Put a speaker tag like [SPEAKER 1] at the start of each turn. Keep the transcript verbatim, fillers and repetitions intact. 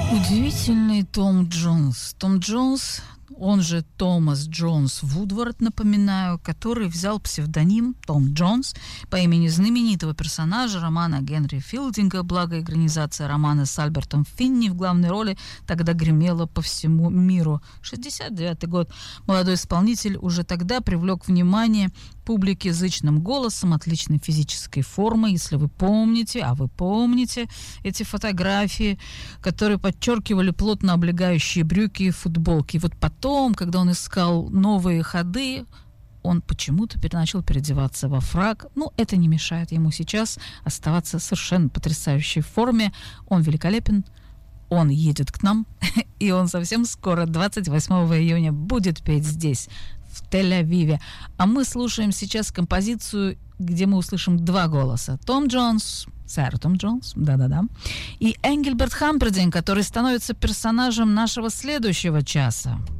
[SPEAKER 1] Удивительный Том Джонс. Том Джонс, он же Томас Джонс Вудвард, напоминаю, который взял псевдоним Том Джонс по имени знаменитого персонажа романа Генри Филдинга, благо экранизация романа с Альбертом Финни в главной роли тогда гремела по всему миру. шестьдесят девятый год. Молодой исполнитель уже тогда привлек внимание публики зычным голосом, отличной физической формой, если вы помните, а вы помните эти фотографии, которые подчеркивали плотно облегающие брюки и футболки. И вот потом, когда он искал новые ходы, он почему-то начал переодеваться во фрак. Ну, это не мешает ему сейчас оставаться в совершенно потрясающей форме. Он великолепен, он едет к нам, и он совсем скоро, двадцать восьмого июня, будет петь здесь, в Тель-Авиве. А мы слушаем сейчас композицию, где мы услышим два голоса. Том Джонс, сэр Том Джонс, да-да-да, и Энгельберт Хампердинг, который становится персонажем нашего следующего часа.